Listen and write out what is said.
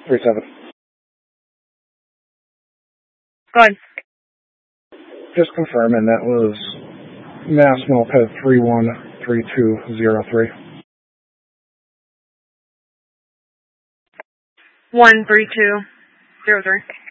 37. Go ahead. Just confirming that was Mass Moped 313203. 13203.